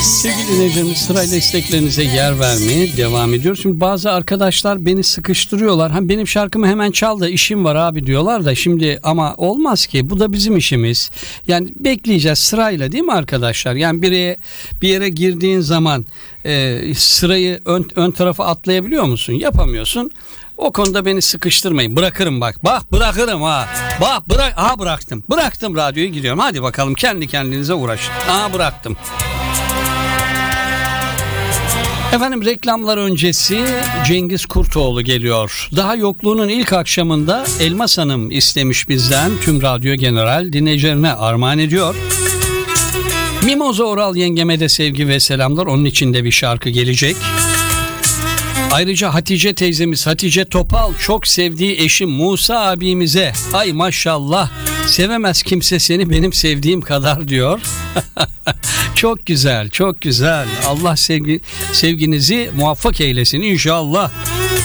Sevgili dinleyicilerimiz, sırayla isteklerinize yer vermeye devam ediyoruz. Şimdi bazı arkadaşlar beni sıkıştırıyorlar. Hani benim şarkımı hemen çal da işim var abi diyorlar da şimdi ama olmaz ki. Bu da bizim işimiz. Yani bekleyeceğiz sırayla, değil mi arkadaşlar? Yani bir yere girdiğin zaman sırayı ön tarafa atlayabiliyor musun? Yapamıyorsun. O konuda beni sıkıştırmayın. Bırakırım bak. Bak bırakırım ha. Bak bıraktım. Bıraktım radyoyu, gidiyorum. Hadi bakalım, kendi kendinize uğraşın. Bıraktım. Efendim, reklamlar öncesi Cengiz Kurtoğlu geliyor. Daha yokluğunun ilk akşamında Elmas Hanım istemiş bizden, tüm Radyo General dinleyicilerine armağan ediyor. Mimoza Oral yengeme de sevgi ve selamlar. Onun için de bir şarkı gelecek. Ayrıca Hatice teyzemiz Hatice Topal çok sevdiği eşim Musa abimize, ay maşallah sevemez kimse seni benim sevdiğim kadar diyor. Çok güzel, çok güzel. Allah sevginizi muvaffak eylesin inşallah.